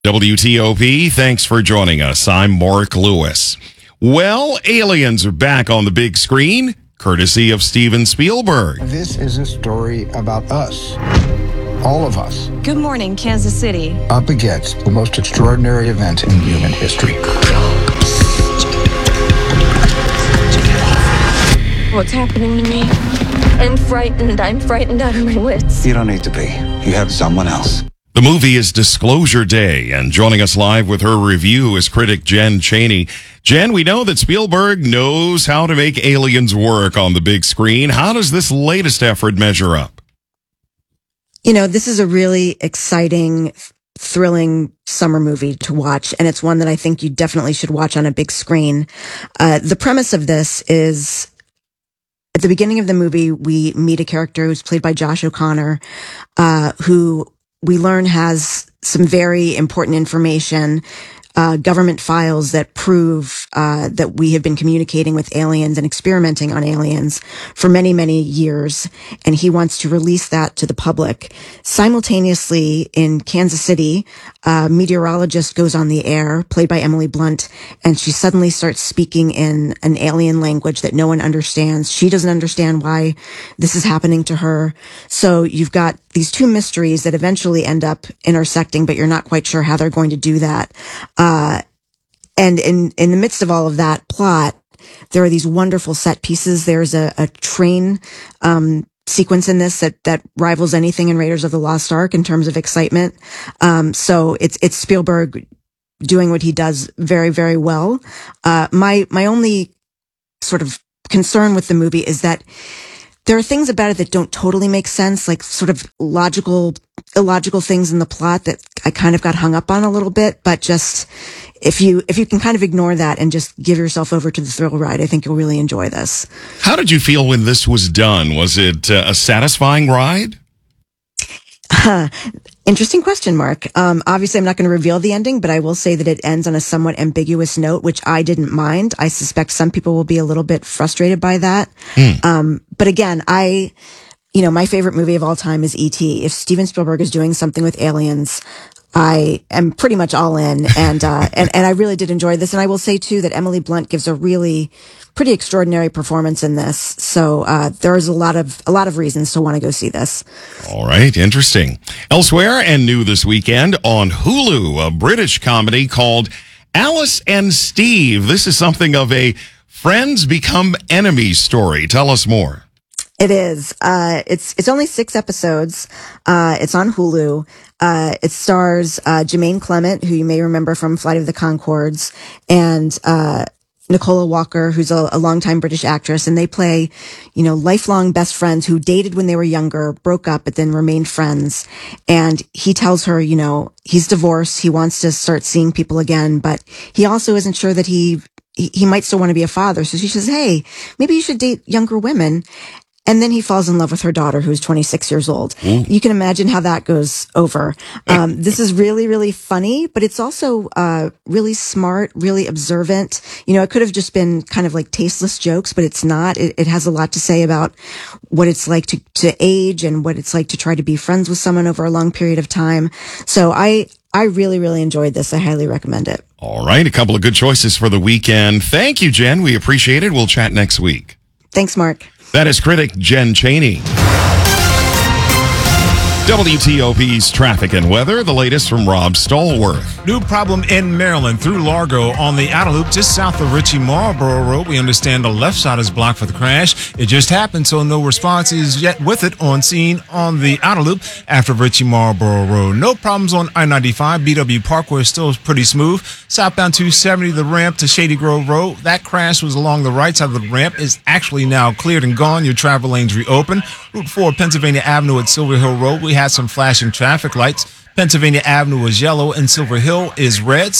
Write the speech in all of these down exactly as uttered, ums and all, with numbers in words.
W T O P, thanks for joining us. I'm Mark Lewis. Well, aliens are back on the big screen, courtesy of Steven Spielberg. This is a story about us, all of us. Good morning, Kansas City. Up against the most extraordinary event in human history. What's happening to me? I'm frightened. I'm frightened out of my wits. You don't need to be. You have someone else. The movie is Disclosure Day, and joining us live with her review is critic Jen Chaney. Jen, we know that Spielberg knows how to make aliens work on the big screen. How does this latest effort measure up? You know, this is a really exciting, thrilling summer movie to watch, and it's one that I think you definitely should watch on a big screen. Uh, the premise of this is, at the beginning of the movie, we meet a character who's played by Josh O'Connor, uh, who we learn has some very important information, uh, government files that prove uh, that we have been communicating with aliens and experimenting on aliens for many, many years. And he wants to release that to the public. Simultaneously, in Kansas City, a meteorologist goes on the air, played by Emily Blunt, and she suddenly starts speaking in an alien language that no one understands. She doesn't understand why this is happening to her. So you've got these two mysteries that eventually end up intersecting, but you're not quite sure how they're going to do that. Uh, and in, in the midst of all of that plot, there are these wonderful set pieces. There's a, a train, um, sequence in this that, that rivals anything in Raiders of the Lost Ark in terms of excitement. Um, so it's, it's Spielberg doing what he does very, very well. Uh, my, my only sort of concern with the movie is that there are things about it that don't totally make sense, like sort of logical, illogical things in the plot that I kind of got hung up on a little bit. But just if you if you can kind of ignore that and just give yourself over to the thrill ride, I think you'll really enjoy this. How did you feel when this was done? Was it uh, a satisfying ride? Huh. Interesting question, Mark. Um, obviously, I'm not going to reveal the ending, but I will say that it ends on a somewhat ambiguous note, which I didn't mind. I suspect some people will be a little bit frustrated by that. Mm. Um, but again, I, you know, my favorite movie of all time is E T If Steven Spielberg is doing something with aliens, I am pretty much all in, and, uh, and, and I really did enjoy this. And I will say too that Emily Blunt gives a really pretty extraordinary performance in this. So, uh, there's a lot of, a lot of reasons to want to go see this. All right. Interesting. Elsewhere and new this weekend on Hulu, a British comedy called Alice and Steve. This is something of a friends become enemies story. Tell us more. It is. Uh, it's, it's only six episodes. Uh, it's on Hulu. Uh, it stars, uh, Jermaine Clement, who you may remember from Flight of the Conchords, and, uh, Nicola Walker, who's a, a longtime British actress, and they play, you know, lifelong best friends who dated when they were younger, broke up, but then remained friends. And he tells her, you know, he's divorced. He wants to start seeing people again, but he also isn't sure that he, he, he might still want to be a father. So she says, hey, maybe you should date younger women. And then he falls in love with her daughter, who's twenty-six years old. Ooh. You can imagine how that goes over. Um, this is really, really funny, but it's also, uh, really smart, really observant. You know, it could have just been kind of like tasteless jokes, but it's not. It, it has a lot to say about what it's like to, to age and what it's like to try to be friends with someone over a long period of time. So I, I really, really enjoyed this. I highly recommend it. All right. A couple of good choices for the weekend. Thank you, Jen. We appreciate it. We'll chat next week. Thanks, Mark. That is critic Jen Chaney. W T O P's traffic and weather, the latest from Rob Stallworth. New problem in Maryland through Largo on the outer loop just south of Ritchie Marlboro Road. We understand the left side is blocked for the crash. It just happened, so no response is yet with it on scene on the outer loop after Ritchie Marlboro Road. No problems on I ninety-five. B W Parkway is still pretty smooth. Southbound two seventy, the ramp to Shady Grove Road. That crash was along the right side of the ramp. Is actually now cleared and gone. Your travel lanes reopened. Route four, Pennsylvania Avenue at Silver Hill Road. We had some flashing traffic lights. Pennsylvania Avenue is yellow and Silver Hill is red. So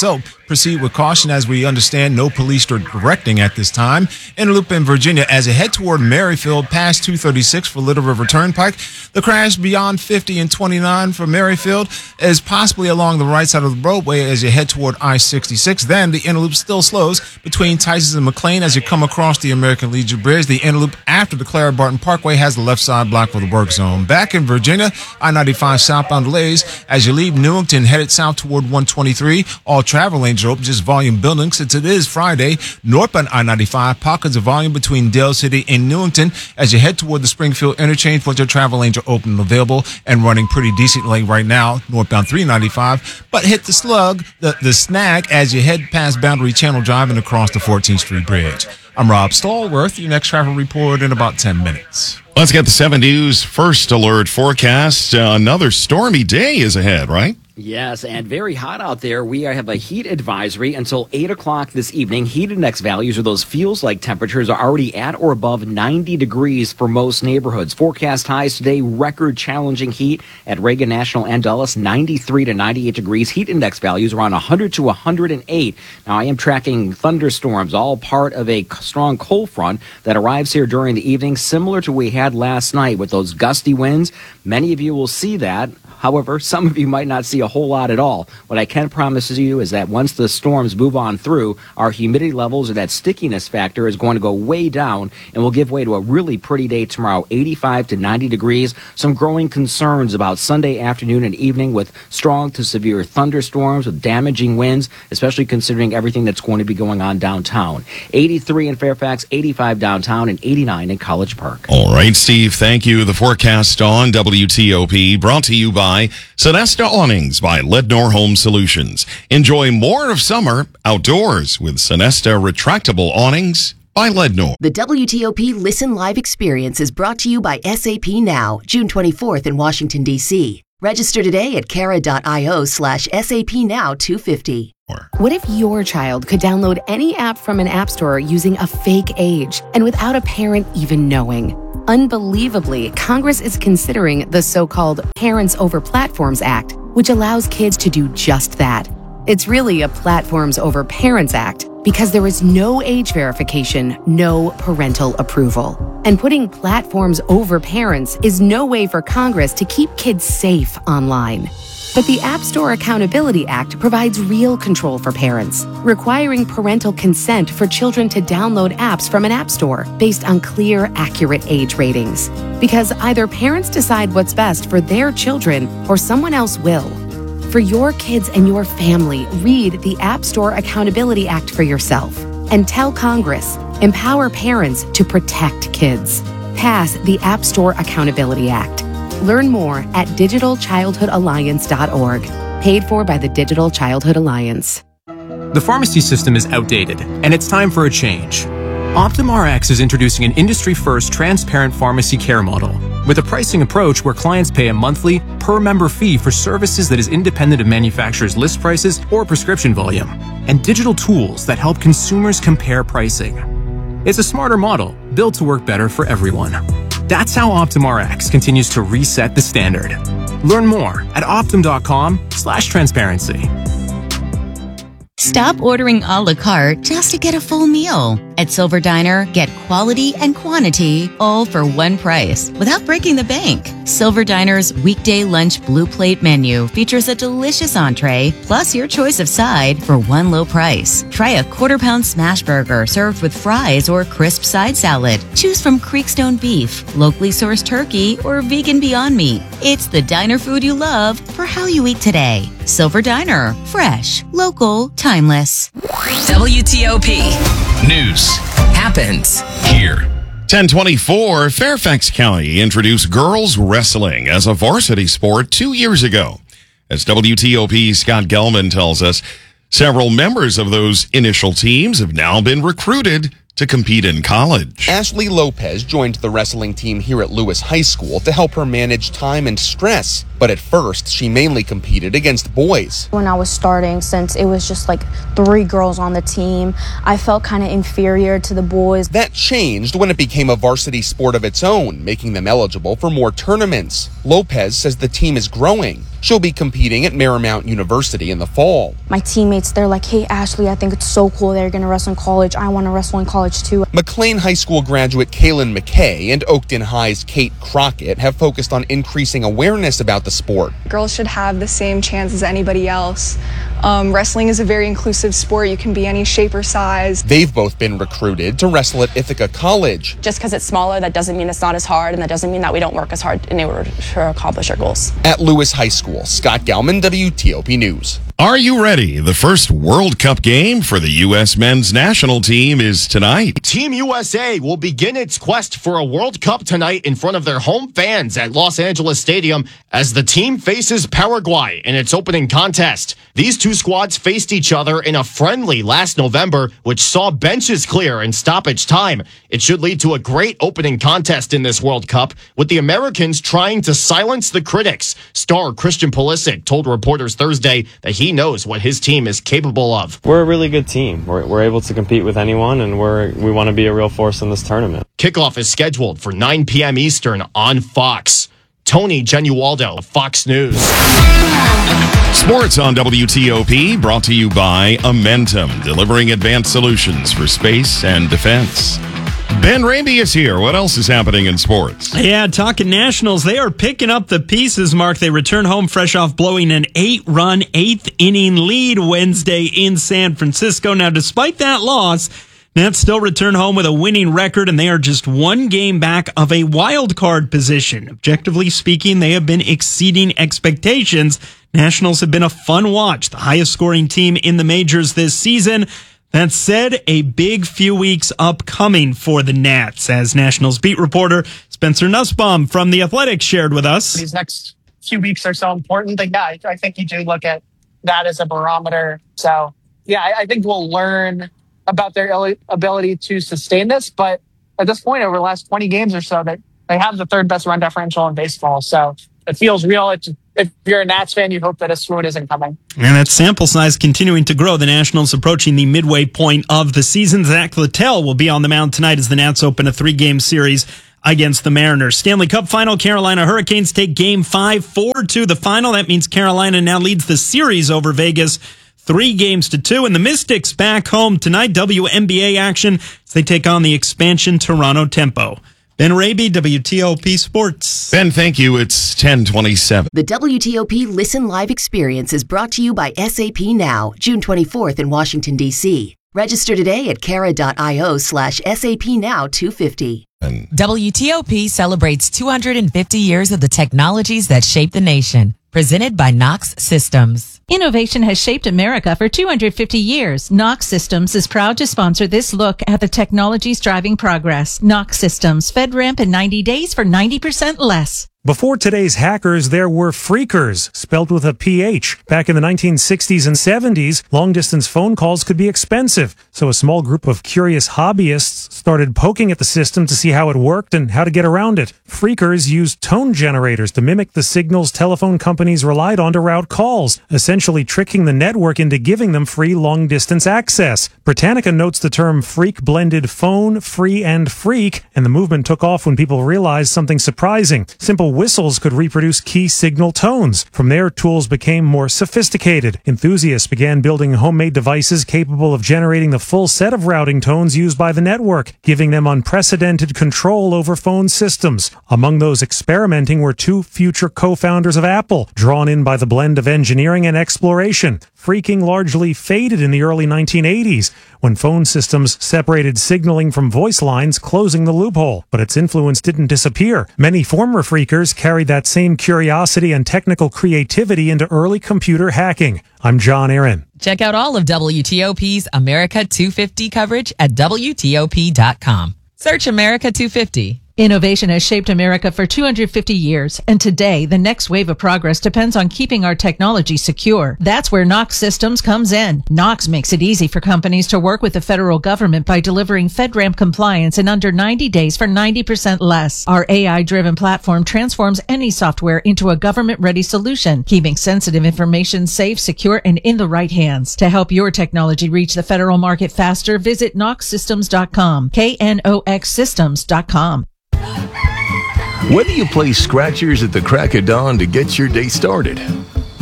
proceed with caution. As we understand, no police are directing at this time. Interloop in Virginia, as it head toward Merrifield past two thirty-six for Little River Turnpike. The crash beyond fifty and twenty-nine for Merrifield is possibly along the right side of the roadway as you head toward I sixty-six. Then the Interloop still slows between Tysons and McLean as you come across the American Legion Bridge. The Interloop after the Clara Barton Parkway has the left side blocked for the work zone. Back in Virginia, I ninety-five southbound delays as you leave Newington headed south toward one twenty-three. All travel lanes are open, just volume building since it is Friday. Northbound I ninety-five, pockets of volume between Dale City and Newington as you head toward the Springfield interchange, but your travel lanes are open and available and running pretty decently right now. Northbound three ninety-five, but hit the slug, the, the snag as you head past Boundary Channel Drive and across the fourteenth Street Bridge. I'm Rob Stallworth. Your next travel report in about ten minutes. Let's get the seven News first alert forecast. Uh, another stormy day is ahead, right? Yes, and very hot out there. We have a heat advisory until eight o'clock this evening. Heat index values, or those feels-like temperatures, are already at or above ninety degrees for most neighborhoods. Forecast highs today, record challenging heat at Reagan National and Dulles, ninety-three to ninety-eight degrees. Heat index values around one hundred to one hundred eight. Now, I am tracking thunderstorms, all part of a strong cold front that arrives here during the evening, similar to what we had last night with those gusty winds. Many of you will see that. However, some of you might not see a whole lot at all. What I can promise you is that once the storms move on through, our humidity levels or that stickiness factor is going to go way down and will give way to a really pretty day tomorrow, eighty-five to ninety degrees. Some growing concerns about Sunday afternoon and evening with strong to severe thunderstorms with damaging winds, especially considering everything that's going to be going on downtown. eighty-three in Fairfax, eighty-five downtown, and eighty-nine in College Park. All right, Steve, thank you. The forecast on W T O P brought to you by Sonesta Awnings by Lednor Home Solutions. Enjoy more of summer outdoors with Sonesta retractable awnings by Lednor. The W T O P Listen Live experience is brought to you by S A P Now, June twenty-fourth in Washington, D C. Register today at cara.io slash SAP Now 250. What if your child could download any app from an app store using a fake age and without a parent even knowing? Unbelievably, Congress is considering the so-called Parents Over Platforms Act, which allows kids to do just that. It's really a Platforms Over Parents Act because there is no age verification, no parental approval. And putting platforms over parents is no way for Congress to keep kids safe online. But the App Store Accountability Act provides real control for parents, requiring parental consent for children to download apps from an app store based on clear, accurate age ratings. Because either parents decide what's best for their children or someone else will. For your kids and your family, read the App Store Accountability Act for yourself and tell Congress, empower parents to protect kids. Pass the App Store Accountability Act. Learn more at digital childhood alliance dot org. Paid for by the Digital Childhood Alliance. The pharmacy system is outdated, and it's time for a change. OptumRx is introducing an industry-first transparent pharmacy care model with a pricing approach where clients pay a monthly, per-member fee for services that is independent of manufacturers' list prices or prescription volume, and digital tools that help consumers compare pricing. It's a smarter model, built to work better for everyone. That's how OptumRx continues to reset the standard. Learn more at optum.com slash transparency. Stop ordering a la carte just to get a full meal. At Silver Diner, get quality and quantity all for one price without breaking the bank. Silver Diner's weekday lunch blue plate menu features a delicious entree plus your choice of side for one low price. Try a quarter pound smash burger served with fries or crisp side salad. Choose from Creekstone beef, locally sourced turkey, or vegan Beyond Meat. It's the diner food you love for how you eat today. Silver Diner. Fresh, local, timeless. W T O P News happens here. ten twenty-four, Fairfax County introduced girls wrestling as a varsity sport two years ago. As W T O P's Scott Gelman tells us, several members of those initial teams have now been recruited to compete in college. Ashley Lopez joined the wrestling team here at Lewis High School to help her manage time and stress. But at first, she mainly competed against boys. When I was starting, since it was just like three girls on the team, I felt kind of inferior to the boys. That changed when it became a varsity sport of its own, making them eligible for more tournaments. Lopez says the team is growing. She'll be competing at Marymount University in the fall. My teammates, they're like, hey, Ashley, I think it's so cool that you're going to wrestle in college. I want to wrestle in college too. McLean High School graduate Kaylin McKay and Oakton High's Kate Crockett have focused on increasing awareness about the sport. Girls should have the same chance as anybody else. Um, wrestling is a very inclusive sport. You can be any shape or size. They've both been recruited to wrestle at Ithaca College. Just because it's smaller, that doesn't mean it's not as hard, and that doesn't mean that we don't work as hard in order to accomplish our goals. At Lewis High School, Scott Gallman, W T O P News. Are you ready? The first World Cup game for the U S men's national team is tonight. Team U S A will begin its quest for a World Cup tonight in front of their home fans at Los Angeles Stadium as the team faces Paraguay in its opening contest. These two squads faced each other in a friendly last November, which saw benches clear in stoppage time. It should lead to a great opening contest in this World Cup, with the Americans trying to silence the critics. Star Christian Pulisic told reporters Thursday that he knows what his team is capable of. We're a really good team. We're, we're able to compete with anyone, and we're we want to be a real force in this tournament. Kickoff is scheduled for nine p.m. Eastern on Fox. Tony Genualdo of Fox News. Sports on W T O P, brought to you by Amentum, delivering advanced solutions for space and defense. Ben Raby is here. What else is happening in sports? Yeah, talking Nationals, they are picking up the pieces, Mark. They return home fresh off blowing an eight-run, eighth-inning lead Wednesday in San Francisco. Now, despite that loss, Nats still return home with a winning record, and they are just one game back of a wild card position. Objectively speaking, they have been exceeding expectations. Nationals have been a fun watch, the highest scoring team in the majors this season. That said, a big few weeks upcoming for the Nats, as Nationals beat reporter Spencer Nussbaum from The Athletic shared with us. These next few weeks are so important that, yeah, I think you do look at that as a barometer. So, yeah, I, I think we'll learn about their ability to sustain this. But at this point, over the last twenty games or so, that they have the third best run differential in baseball. So it feels real. It's, if you're a Nats fan, you hope that a swoon isn't coming. And that sample size continuing to grow. The Nationals approaching the midway point of the season. Zach Littell will be on the mound tonight as the Nats open a three-game series against the Mariners. Stanley Cup final, Carolina Hurricanes take game five, four to the final. That means Carolina now leads the series over Vegas three games to two. And the Mystics back home tonight. W N B A action as they take on the expansion Toronto Tempo. Ben Raby, W T O P Sports. Ben, thank you. It's ten twenty-seven. The W T O P Listen Live experience is brought to you by S A P Now, June twenty-fourth in Washington, D C. Register today at cara.io slash SAP Now 250. W T O P celebrates two hundred fifty years of the technologies that shape the nation. Presented by Knox Systems. Innovation has shaped America for two hundred fifty years. Knox Systems is proud to sponsor this look at the technologies driving progress. Knox Systems, FedRAMP in ninety days for ninety percent less. Before today's hackers, there were phreakers, spelled with a P H. Back in the nineteen sixties and seventies, long-distance phone calls could be expensive, so a small group of curious hobbyists started poking at the system to see how it worked and how to get around it. Phreakers used tone generators to mimic the signals telephone companies relied on to route calls, essentially tricking the network into giving them free long-distance access. Britannica notes the term phreak blended phone, free, and freak, and the movement took off when people realized something surprising. Simple whistles could reproduce key signal tones. From there, tools became more sophisticated. Enthusiasts began building homemade devices capable of generating the full set of routing tones used by the network, giving them unprecedented control over phone systems. Among those experimenting were two future co-founders of Apple, drawn in by the blend of engineering and exploration. Phreaking largely faded in the early nineteen eighties, when phone systems separated signaling from voice lines, closing the loophole. But its influence didn't disappear. Many former phreakers carried that same curiosity and technical creativity into early computer hacking. I'm John Aaron. Check out all of W T O P's America two fifty coverage at W T O P dot com. Search America two fifty. Innovation has shaped America for two hundred fifty years, and today, the next wave of progress depends on keeping our technology secure. That's where Knox Systems comes in. Knox makes it easy for companies to work with the federal government by delivering FedRAMP compliance in under ninety days for ninety percent less. Our A I-driven platform transforms any software into a government-ready solution, keeping sensitive information safe, secure, and in the right hands. To help your technology reach the federal market faster, visit knox systems dot com, K N O X systems dot com. Whether you play scratchers at the crack of dawn to get your day started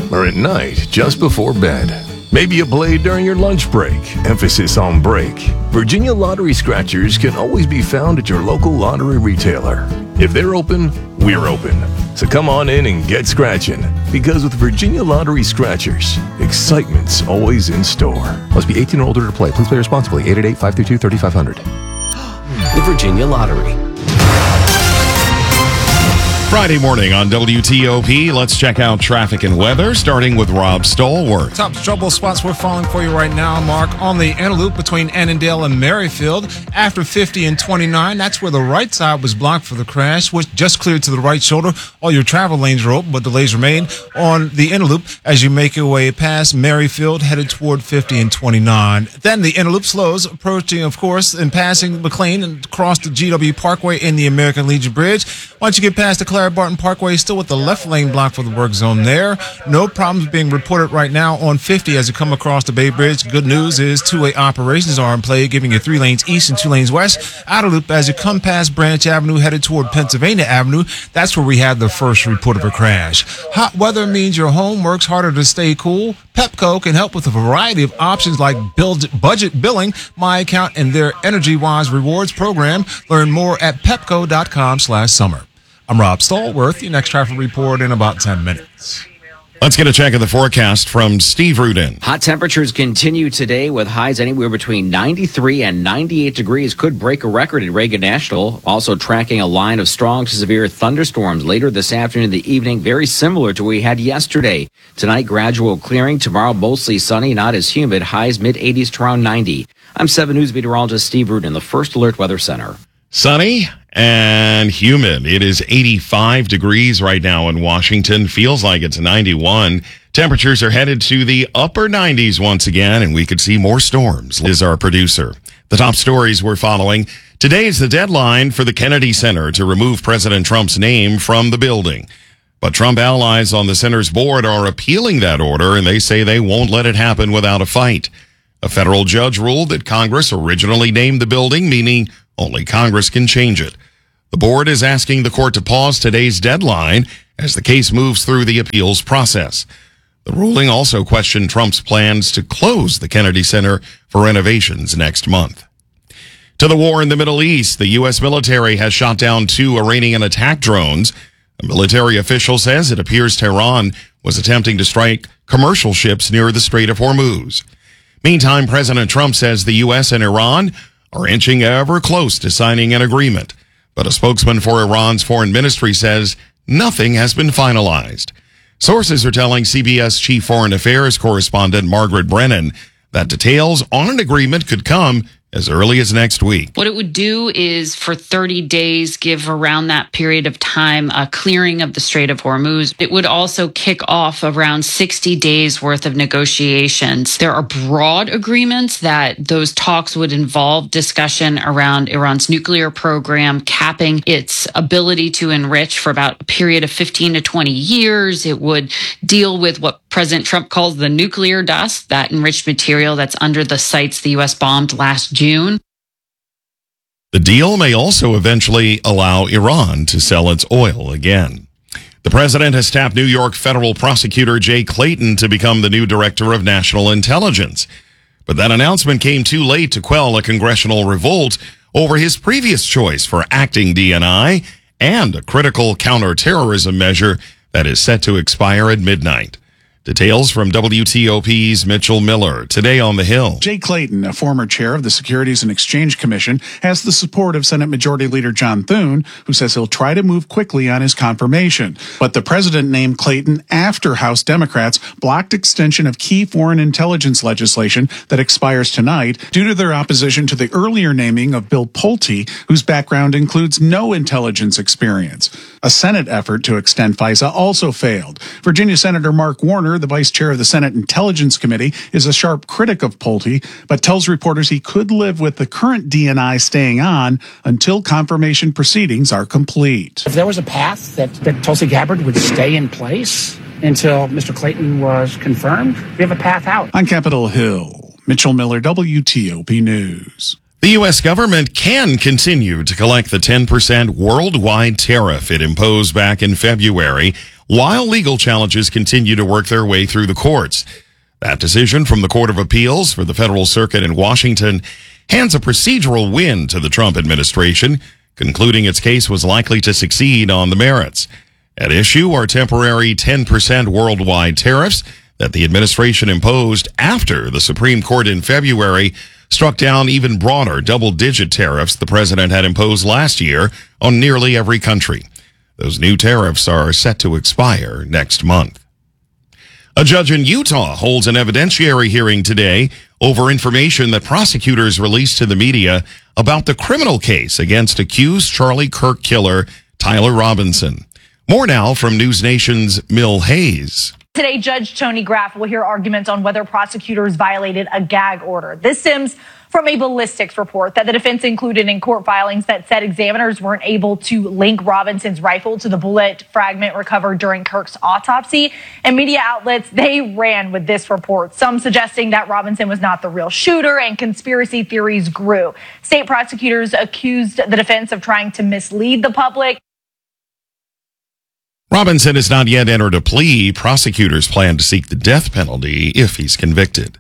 or at night just before bed. Maybe a play during your lunch break. Emphasis on break. Virginia Lottery Scratchers can always be found at your local lottery retailer. If they're open, we're open. So come on in and get scratching. Because with Virginia Lottery Scratchers, excitement's always in store. Must be eighteen or older to play. Please play responsibly. eight eight eight, five three two, three five zero zero. The Virginia Lottery. Friday morning on W T O P, let's check out traffic and weather, starting with Rob Stallworth. Top trouble spots we're following for you right now, Mark, on the Antelope between Annandale and Merrifield. After fifty and twenty-nine, that's where the right side was blocked for the crash, which just cleared to the right shoulder. All your travel lanes are open, but delays remain on the Antelope as you make your way past Merrifield, headed toward fifty and twenty-nine. Then the Antelope slows, approaching, of course, and passing McLean and across the G W Parkway in the American Legion Bridge. Once you get past the Clara Barton Parkway, still with the left lane blocked for the work zone there. No problems being reported right now on fifty as you come across the Bay Bridge. Good news is two-way operations are in play, giving you three lanes east and two lanes west. Outer loop as you come past Branch Avenue, headed toward Pennsylvania Avenue. That's where we had the first report of a crash. Hot weather means your home works harder to stay cool. Pepco can help with a variety of options like build, budget billing, My Account, and their Energy Wise Rewards program. Learn more at pepco.com slash summer. I'm Rob Stallworth. Your next traffic report in about ten minutes. Let's get a check of the forecast from Steve Rudin. Hot temperatures continue today with highs anywhere between ninety-three and ninety-eight degrees. Could break a record at Reagan National. Also tracking a line of strong to severe thunderstorms later this afternoon and the evening, very similar to what we had yesterday. Tonight, gradual clearing. Tomorrow, mostly sunny, not as humid. Highs mid-eighties to around ninety. I'm seven News meteorologist Steve Rudin, the First Alert Weather Center. Sunny and humid. It is eighty-five degrees right now in Washington. Feels like it's ninety-one. Temperatures are headed to the upper nineties once again, and we could see more storms, is our producer. The top stories we're following. Today is the deadline for the Kennedy Center to remove President Trump's name from the building. But Trump allies on the center's board are appealing that order, and they say they won't let it happen without a fight. A federal judge ruled that Congress originally named the building, meaning only Congress can change it. The board is asking the court to pause today's deadline as the case moves through the appeals process. The ruling also questioned Trump's plans to close the Kennedy Center for renovations next month. To the war in the Middle East, the U S military has shot down two Iranian attack drones. A military official says it appears Tehran was attempting to strike commercial ships near the Strait of Hormuz. Meantime, President Trump says the U S and Iran are inching ever close to signing an agreement. But a spokesman for Iran's foreign ministry says nothing has been finalized. Sources are telling C B S chief foreign affairs correspondent Margaret Brennan that details on an agreement could come as early as next week. What it would do is for thirty days, give around that period of time a clearing of the Strait of Hormuz. It would also kick off around sixty days worth of negotiations. There are broad agreements that those talks would involve discussion around Iran's nuclear program, capping its ability to enrich for about a period of fifteen to twenty years. It would deal with what President Trump calls the nuclear dust, that enriched material that's under the sites the U S bombed last June. The deal may also eventually allow Iran to sell its oil again. The president has tapped New York federal prosecutor Jay Clayton to become the new director of national intelligence. But that announcement came too late to quell a congressional revolt over his previous choice for acting D N I and a critical counterterrorism measure that is set to expire at midnight. Details from W T O P's Mitchell Miller today on the Hill. Jay Clayton, a former chair of the Securities and Exchange Commission, has the support of Senate Majority Leader John Thune, who says he'll try to move quickly on his confirmation. But the president named Clayton after House Democrats blocked extension of key foreign intelligence legislation that expires tonight due to their opposition to the earlier naming of Bill Pulte, whose background includes no intelligence experience. A Senate effort to extend FISA also failed. Virginia Senator Mark Warner, the vice chair of the Senate Intelligence Committee, is a sharp critic of Pulte, but tells reporters he could live with the current D N I staying on until confirmation proceedings are complete. If there was a path that, that Tulsi Gabbard would stay in place until Mister Clayton was confirmed, we have a path out. On Capitol Hill, Mitchell Miller, W T O P News. The U S government can continue to collect the ten percent worldwide tariff it imposed back in February while legal challenges continue to work their way through the courts. That decision from the Court of Appeals for the Federal Circuit in Washington hands a procedural win to the Trump administration, concluding its case was likely to succeed on the merits. At issue are temporary ten percent worldwide tariffs that the administration imposed after the Supreme Court in February struck down even broader double-digit tariffs the president had imposed last year on nearly every country. Those new tariffs are set to expire next month. A judge in Utah holds an evidentiary hearing today over information that prosecutors released to the media about the criminal case against accused Charlie Kirk killer Tyler Robinson. More now from News Nation's Mill Hayes. Today, Judge Tony Graff will hear arguments on whether prosecutors violated a gag order. This stems from a ballistics report that the defense included in court filings that said examiners weren't able to link Robinson's rifle to the bullet fragment recovered during Kirk's autopsy. And media outlets, they ran with this report, some suggesting that Robinson was not the real shooter, and conspiracy theories grew. State prosecutors accused the defense of trying to mislead the public. Robinson has not yet entered a plea. Prosecutors plan to seek the death penalty if he's convicted.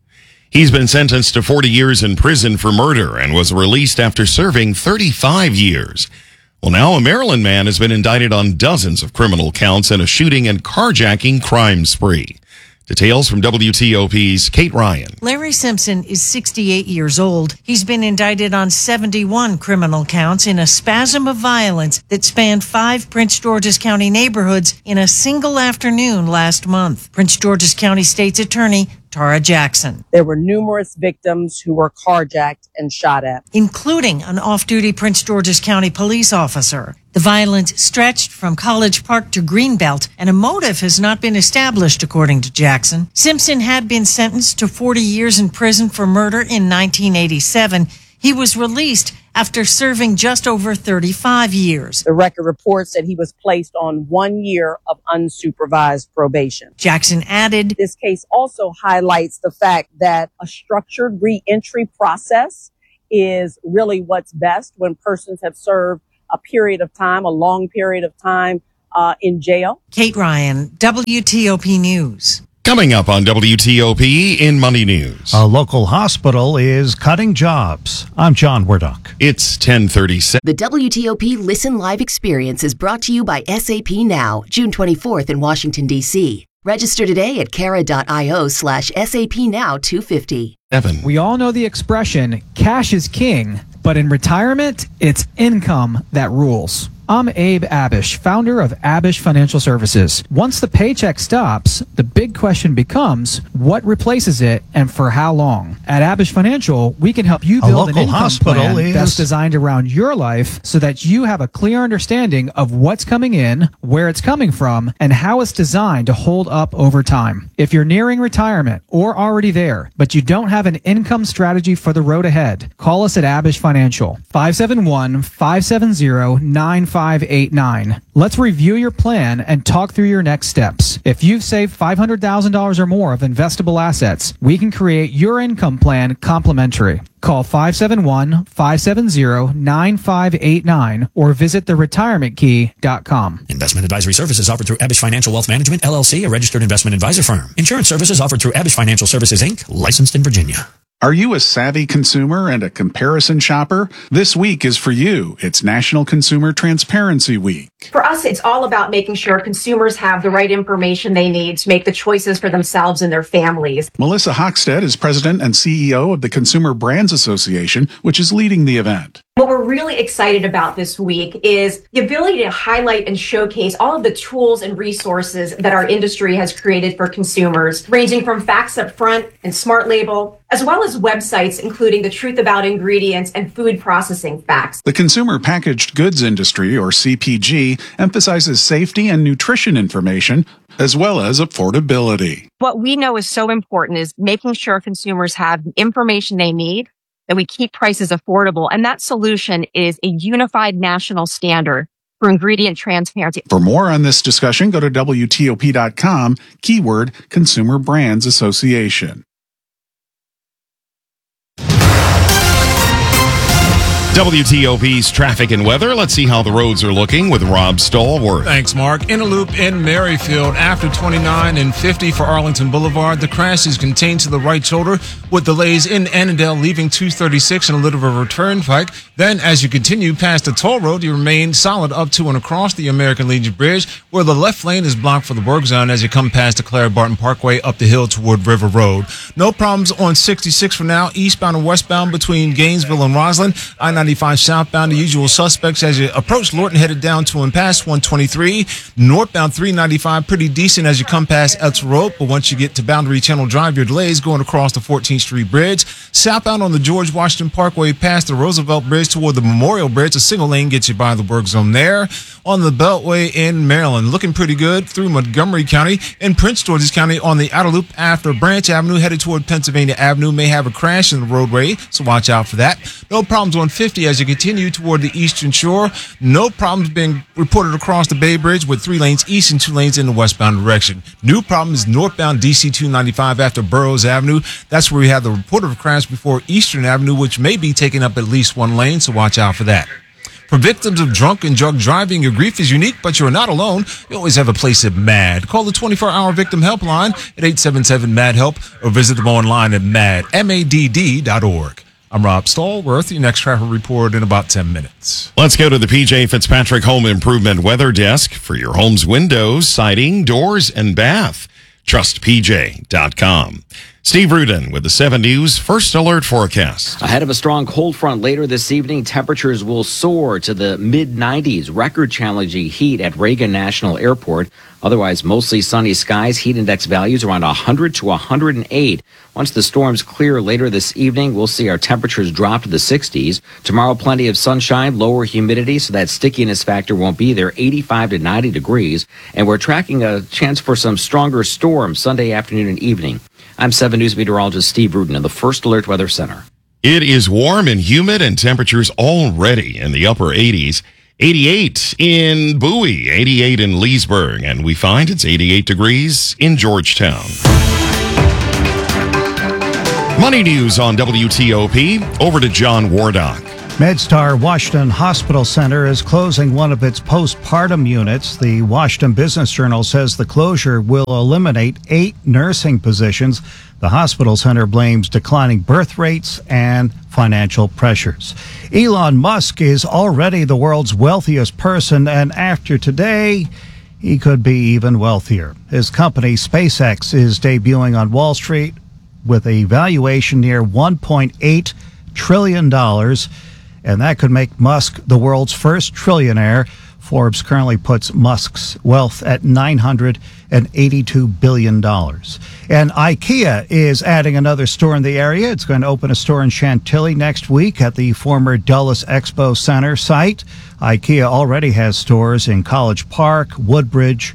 He's been sentenced to forty years in prison for murder and was released after serving thirty-five years. Well, now a Maryland man has been indicted on dozens of criminal counts in a shooting and carjacking crime spree. Details from W T O P's Kate Ryan. Larry Simpson is sixty-eight years old. He's been indicted on seventy-one criminal counts in a spasm of violence that spanned five Prince George's County neighborhoods in a single afternoon last month. Prince George's County State's Attorney Tara Jackson. There were numerous victims who were carjacked and shot at, including an off-duty Prince George's County police officer. The violence stretched from College Park to Greenbelt, and a motive has not been established, according to Jackson. Simpson had been sentenced to forty years in prison for murder in nineteen eighty-seven. He was released after serving just over thirty-five years. The record reports that he was placed on one year of unsupervised probation. Jackson added, this case also highlights the fact that a structured reentry process is really what's best when persons have served a period of time, a long period of time uh, in jail. Kate Ryan, W T O P News. Coming up on W T O P in Money News. A local hospital is cutting jobs. I'm John Wardock. It's ten thirty-six. The W T O P Listen Live experience is brought to you by S A P Now, June twenty-fourth in Washington, D C. Register today at cara.io slash SAP Now 250. Evan. We all know the expression, cash is king, but in retirement, it's income that rules. I'm Abe Abish, founder of Abish Financial Services. Once the paycheck stops, the big question becomes, what replaces it and for how long? At Abish Financial, we can help you build an income plan is... that's designed around your life so that you have a clear understanding of what's coming in, where it's coming from, and how it's designed to hold up over time. If you're nearing retirement or already there, but you don't have an income strategy for the road ahead, call us at Abish Financial, five seven one, five seven zero, nine five eight nine. Let's review your plan and talk through your next steps. If you've saved five hundred thousand dollars or more of investable assets, we can create your income plan complimentary. Call five seven one, five seven zero, nine five eight nine or visit the retirement key dot com. Investment advisory services offered through Abish Financial Wealth Management, L L C, a registered investment advisor firm. Insurance services offered through Abish Financial Services, Incorporated, licensed in Virginia. Are you a savvy consumer and a comparison shopper? This week is for you. It's National Consumer Transparency Week. For us, it's all about making sure consumers have the right information they need to make the choices for themselves and their families. Melissa Hochstead is president and C E O of the Consumer Brands Association, which is leading the event. What we're really excited about this week is the ability to highlight and showcase all of the tools and resources that our industry has created for consumers, ranging from facts up front and smart label, as well as websites including the truth about ingredients and food processing facts. The consumer packaged goods industry, or C P G, emphasizes safety and nutrition information, as well as affordability. What we know is so important is making sure consumers have the information they need, that we keep prices affordable, and that solution is a unified national standard for ingredient transparency. For more on this discussion, go to W T O P dot com, keyword Consumer Brands Association. W T O P's traffic and weather. Let's see how the roads are looking with Rob Stallworth. Thanks, Mark. In a loop in Merrifield after twenty-nine and fifty for Arlington Boulevard. The crash is contained to the right shoulder with delays in Annandale leaving two thirty-six and a Little River Turnpike. Then as you continue past the toll road, you remain solid up to and across the American Legion Bridge, where the left lane is blocked for the work zone as you come past the Clara Barton Parkway up the hill toward River Road. No problems on sixty-six for now, eastbound and westbound between Gainesville and Roslyn. I ninety-five southbound, the usual suspects as you approach Lorton, headed down to and past one twenty-three. Northbound three ninety-five, pretty decent as you come past Elks Road, but once you get to Boundary Channel Drive, your delays going across the fourteenth Street Bridge. Southbound on the George Washington Parkway past the Roosevelt Bridge toward the Memorial Bridge. A single lane gets you by the work zone there. On the Beltway in Maryland, looking pretty good through Montgomery County and Prince George's County on the outer loop after Branch Avenue headed toward Pennsylvania Avenue. May have a crash in the roadway, so watch out for that. No problems on fifty as you continue toward the Eastern Shore. No problems being reported across the Bay Bridge with three lanes east and two lanes in the westbound direction. New problem is northbound D C two ninety-five after Burroughs Avenue. That's where we have the report of a crash before Eastern Avenue, which may be taking up at least one lane, so watch out for that. For victims of drunk and drug driving, your grief is unique, but you're not alone. You always have a place at MAD. Call the twenty-four hour victim helpline at eight seven seven MAD HELP or visit them online at mad dot org. I'm Rob Stallworth. Your next traffic report in about ten minutes. Let's go to the P J Fitzpatrick Home Improvement Weather Desk for your home's windows, siding, doors, and bath. trust p j dot com. Steve Rudin with the seven News First Alert Forecast. Ahead of a strong cold front later this evening, temperatures will soar to the mid nineties. Record-challenging heat at Reagan National Airport. Otherwise, mostly sunny skies. Heat index values around one hundred to one hundred eight. Once the storms clear later this evening, we'll see our temperatures drop to the sixties. Tomorrow, plenty of sunshine, lower humidity, so that stickiness factor won't be there, eighty-five to ninety degrees. And we're tracking a chance for some stronger storms Sunday afternoon and evening. I'm seven News meteorologist Steve Rudin in the First Alert Weather Center. It is warm and humid and temperatures already in the upper eighties. eighty-eight in Bowie, eighty-eight in Leesburg, and we find it's eighty-eight degrees in Georgetown. Money news on W T O P. Over to John Wardock. MedStar Washington Hospital Center is closing one of its postpartum units. The Washington Business Journal says the closure will eliminate eight nursing positions. The hospital center blames declining birth rates and financial pressures. Elon Musk is already the world's wealthiest person, and after today, he could be even wealthier. His company, SpaceX, is debuting on Wall Street with a valuation near one point eight trillion dollars. And that could make Musk the world's first trillionaire. Forbes currently puts Musk's wealth at nine hundred eighty-two billion dollars. And IKEA is adding another store in the area. It's going to open a store in Chantilly next week at the former Dulles Expo Center site. IKEA already has stores in College Park, Woodbridge,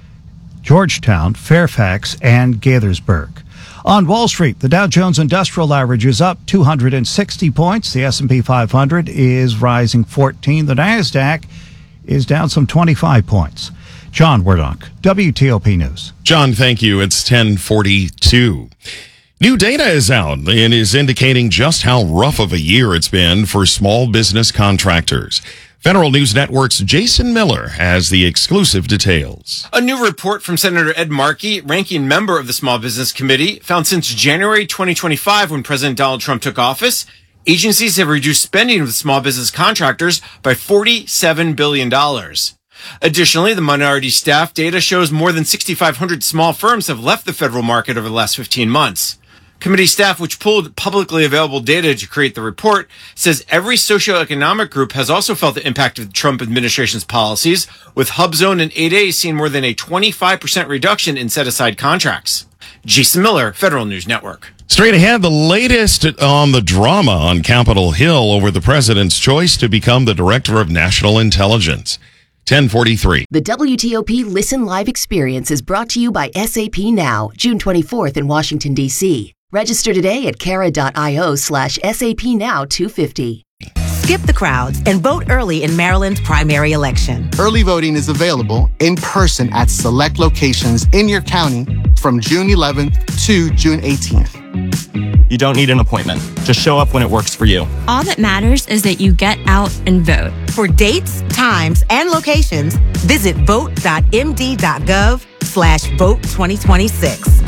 Georgetown, Fairfax, and Gaithersburg. On Wall Street, the Dow Jones Industrial Average is up two hundred sixty points. The S and P five hundred is rising fourteen. The NASDAQ is down some twenty-five points. John Wardock, W T O P News. John, thank you. It's ten forty-two. New data is out and is indicating just how rough of a year it's been for small business contractors. Federal News Network's Jason Miller has the exclusive details. A new report from Senator Ed Markey, ranking member of the Small Business Committee, found since January twenty twenty-five, when President Donald Trump took office, agencies have reduced spending with small business contractors by forty-seven billion dollars. Additionally, the minority staff data shows more than sixty-five hundred small firms have left the federal market over the last fifteen months. Committee staff, which pulled publicly available data to create the report, says every socioeconomic group has also felt the impact of the Trump administration's policies, with HubZone and eight A seeing more than a twenty-five percent reduction in set-aside contracts. Jason Miller, Federal News Network. Straight ahead, the latest on the drama on Capitol Hill over the president's choice to become the director of national intelligence. ten forty-three. The W T O P Listen Live experience is brought to you by S A P Now, June twenty-fourth in Washington, D C Register today at cara.io slash SAP Now 250. Skip the crowds and vote early in Maryland's primary election. Early voting is available in person at select locations in your county from June eleventh to June eighteenth. You don't need an appointment. Just show up when it works for you. All that matters is that you get out and vote. For dates, times, and locations, visit vote.md.gov slash vote 2026.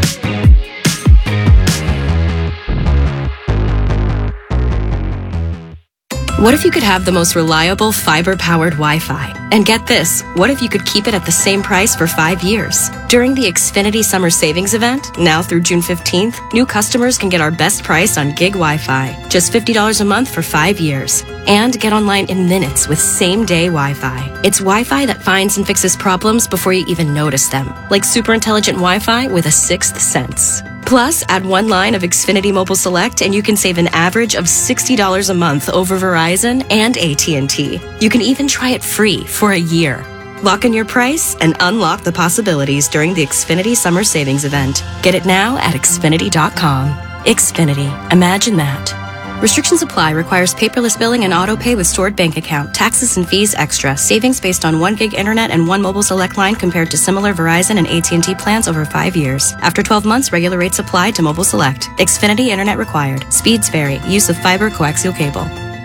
What if you could have the most reliable fiber-powered Wi-Fi? And get this, what if you could keep it at the same price for five years? During the Xfinity Summer Savings Event, now through June fifteenth, new customers can get our best price on gig Wi-Fi, just fifty dollars a month for five years. And get online in minutes with same-day Wi-Fi. It's Wi-Fi that finds and fixes problems before you even notice them, like super intelligent Wi-Fi with a sixth sense. Plus, add one line of Xfinity Mobile Select and you can save an average of sixty dollars a month over Verizon and A T and T. You can even try it free for a year. Lock in your price and unlock the possibilities during the Xfinity Summer Savings Event. Get it now at Xfinity dot com. Xfinity. Imagine that. Restrictions apply. Requires paperless billing and auto pay with stored bank account. Taxes and fees extra. Savings based on one gig internet and one mobile select line compared to similar Verizon and A T and T plans over five years. After twelve months, regular rates apply to mobile select. Xfinity internet required. Speeds vary. Use of fiber coaxial cable.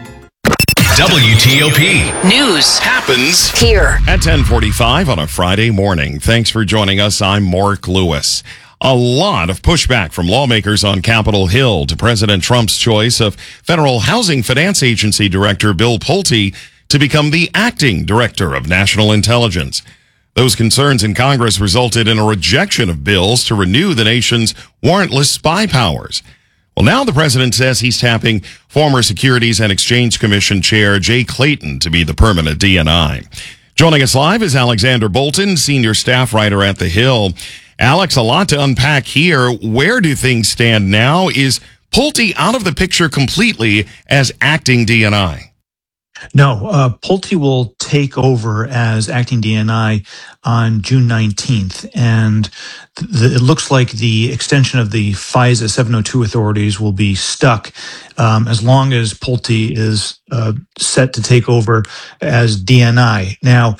W T O P News happens here at ten forty-five on a Friday morning. Thanks for joining us. I'm Mark Lewis. A lot of pushback from lawmakers on Capitol Hill to President Trump's choice of Federal Housing Finance Agency Director Bill Pulte to become the acting Director of National Intelligence. Those concerns in Congress resulted in a rejection of bills to renew the nation's warrantless spy powers. Well, now the president says he's tapping former Securities and Exchange Commission Chair Jay Clayton to be the permanent D N I. Joining us live is Alexander Bolton, senior staff writer at The Hill. Alex, a lot to unpack here. Where do things stand now? Is Pulte out of the picture completely as acting D N I? No, uh, Pulte will take over as acting D N I on June nineteenth, and th- it looks like the extension of the FISA seven oh two authorities will be stuck um, as long as Pulte is uh, set to take over as D N I. Now,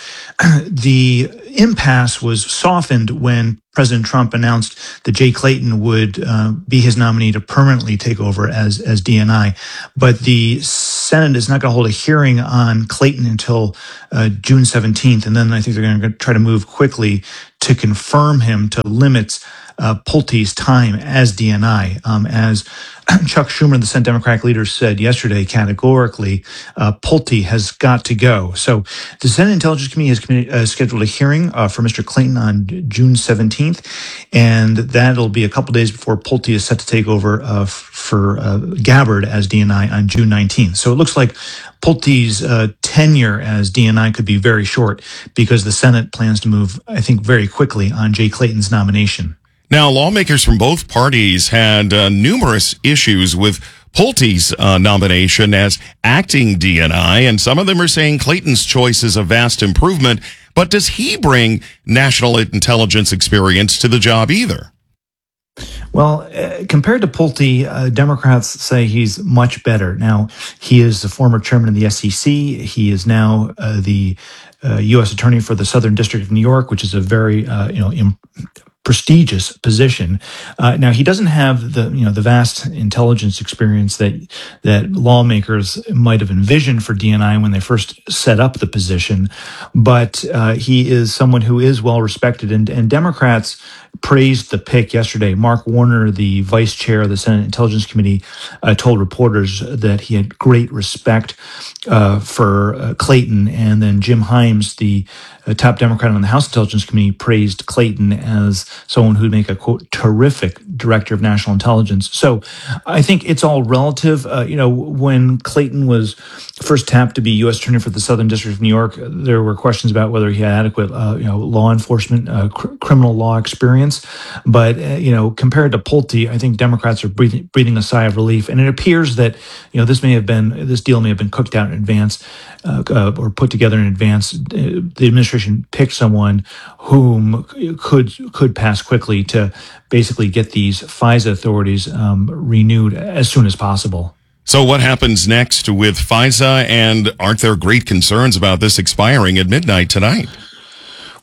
the impasse was softened when President Trump announced that Jay Clayton would uh, be his nominee to permanently take over as as D N I, but the Senate is not going to hold a hearing on Clayton until uh, June seventeenth, and then I think they're going to try to move quickly to confirm him to limit uh, Pulte's time as D N I. Um, as Chuck Schumer, the Senate Democratic leader, said yesterday categorically, uh, Pulte has got to go. So the Senate Intelligence Committee has committed, uh, scheduled a hearing uh, for Mister Clayton on June seventeenth, and that'll be a couple days before Pulte is set to take over uh, f- for uh, Gabbard as D N I on June nineteenth. So it looks like Pulte's uh, tenure as D N I could be very short because the Senate plans to move, I think, very quickly on Jay Clayton's nomination. Now, lawmakers from both parties had uh, numerous issues with Pulte's uh, nomination as acting D N I, and some of them are saying Clayton's choice is a vast improvement, but does he bring national intelligence experience to the job either? Well, uh, compared to Pulte, uh, Democrats say he's much better. Now, he is the former chairman of the S E C. He is now uh, the uh, U S attorney for the Southern District of New York, which is a very, uh, you know, imp- prestigious position. Uh, now, he doesn't have the, you know, the vast intelligence experience that that lawmakers might have envisioned for D N I when they first set up the position, but uh, he is someone who is well respected, and, and Democrats praised the pick yesterday. Mark Warner, the vice chair of the Senate Intelligence Committee, uh, told reporters that he had great respect uh, for uh, Clayton, and then Jim Himes, the uh, top Democrat on the House Intelligence Committee, praised Clayton as someone who'd make a, quote, terrific director of national intelligence. So I think it's all relative. Uh, you know, when Clayton was first tapped to be U S attorney for the Southern District of New York, there were questions about whether he had adequate, uh, you know, law enforcement, uh, cr- criminal law experience. But, uh, you know, compared to Pulte, I think Democrats are breathing, breathing a sigh of relief. And it appears that, you know, this may have been, this deal may have been cooked out in advance uh, uh, or put together in advance. Uh, the administration picked someone whom could could pass quickly to basically get these FISA authorities um, renewed as soon as possible. So what happens next with FISA, and aren't there great concerns about this expiring at midnight tonight?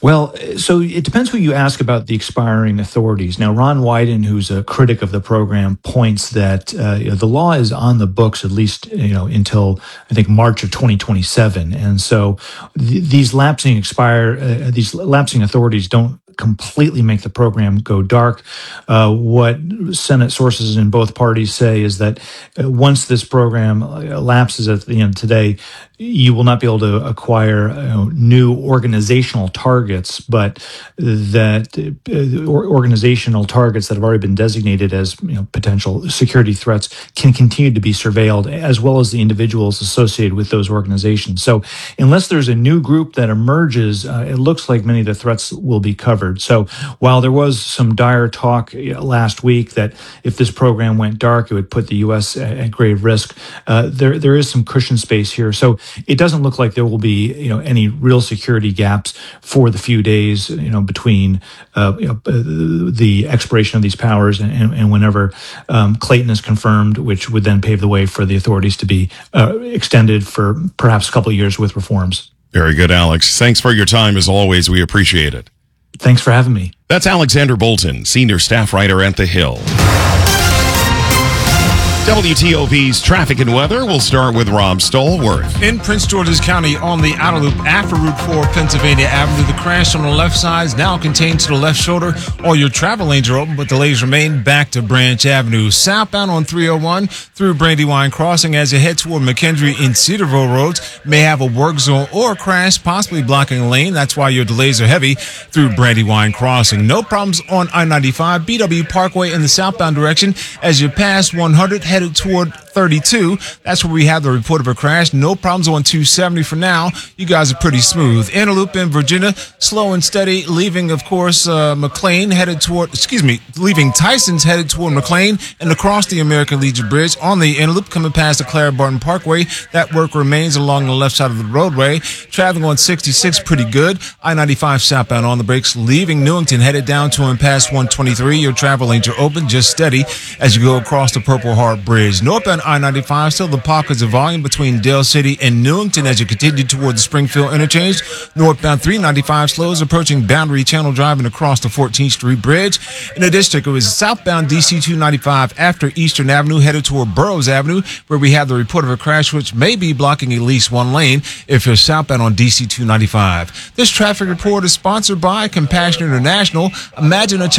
Well, so it depends who you ask about the expiring authorities. Now, Ron Wyden, who's a critic of the program, points that uh, you know, the law is on the books at least you know until I think March of twenty twenty-seven, and so th- these lapsing expire uh, these lapsing authorities don't completely make the program go dark. Uh, what Senate sources in both parties say is that uh, once this program lapses at the end today, you will not be able to acquire you know, new organizational targets, but that uh, organizational targets that have already been designated as you know, potential security threats can continue to be surveilled, as well as the individuals associated with those organizations. So unless there's a new group that emerges, uh, it looks like many of the threats will be covered. So while there was some dire talk last week that if this program went dark, it would put the U S at grave risk, uh, there there is some cushion space here. So it doesn't look like there will be you know any real security gaps for the few days you know between uh, you know, the expiration of these powers and, and, and whenever um, Clayton is confirmed, which would then pave the way for the authorities to be uh, extended for perhaps a couple of years with reforms. Very good, Alex. Thanks for your time as always. We appreciate it. Thanks for having me. That's Alexander Bolton, senior staff writer at The Hill. W T O P's traffic and weather. We'll start with Rob Stallworth. In Prince George's County on the outer loop after Route four, Pennsylvania Avenue, the crash on the left side is now contained to the left shoulder. All your travel lanes are open, but delays remain back to Branch Avenue. Southbound on three oh one through Brandywine Crossing as you head toward McKendree and Cedarville roads may have a work zone or a crash, possibly blocking a lane. That's why your delays are heavy through Brandywine Crossing. No problems on I ninety-five, B W Parkway in the southbound direction as you pass one hundred, headed toward thirty-two. That's where we have the report of a crash. No problems on two seventy for now. You guys are pretty smooth. Interloop in Virginia, slow and steady, leaving, of course, uh, McLean headed toward, excuse me, leaving Tyson's headed toward McLean and across the American Legion Bridge on the Interloop coming past the Clara Barton Parkway. That work remains along the left side of the roadway. Traveling on sixty-six, pretty good. I ninety-five southbound on the brakes, leaving Newington headed down to and past one twenty-three. Your travel lanes are open, just steady as you go across the Purple Heart Bridge. Northbound I ninety-five, still the pockets of volume between Dale City and Newington as you continue toward the Springfield interchange. Northbound three ninety-five slows approaching Boundary Channel Drive and across the fourteenth Street Bridge. In the district, it was southbound D C two ninety-five after Eastern Avenue headed toward Burroughs Avenue, where we have the report of a crash which may be blocking at least one lane if you're southbound on D C two ninety-five. This traffic report is sponsored by Compassion International. Imagine a